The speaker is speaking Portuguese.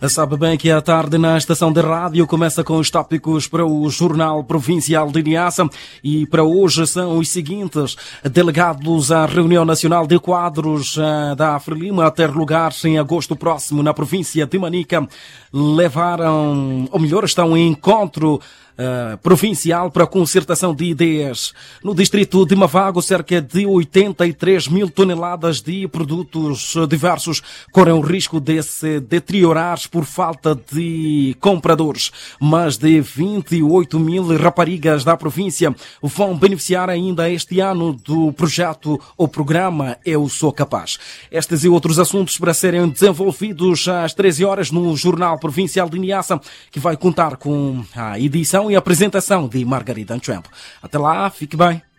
Sabe bem que a tarde na estação de rádio começa com os tópicos para o Jornal Provincial de Niassa e para hoje são os seguintes. Delegados à Reunião Nacional de Quadros da Frelimo a ter lugar em agosto próximo na província de Manica levaram, ou melhor, estão em encontro provincial para a concertação de ideias. No distrito de Mavago, cerca de 83 mil toneladas de produtos diversos correm o risco de se deteriorar por falta de compradores. Mais de 28 mil raparigas da província vão beneficiar ainda este ano do projeto ou programa Eu Sou Capaz. Estes e outros assuntos para serem desenvolvidos às 13 horas no Jornal Provincial de Niassa, que vai contar com a edição e apresentação de Margarida Anchuempo. Até lá, fique bem.